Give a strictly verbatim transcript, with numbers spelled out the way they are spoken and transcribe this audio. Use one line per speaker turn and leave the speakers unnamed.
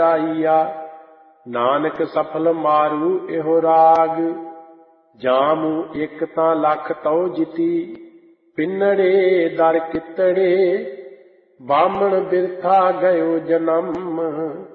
ਆਈਆ। ਨਾਨਕ ਸਫਲ ਮਾਰੂ ਇਹੋ ਰਾਗ, ਜਾਮੂ ਇੱਕ ਤਾਂ ਲੱਖ ਤਉ ਜਿਤੀ। ਪਿੰਨੜੇ ਦਰ ਕਿਤੜੇ, ਬਾਹਮਣ ਬਿਰਥਾ ਗਇਓ ਜਨਮ।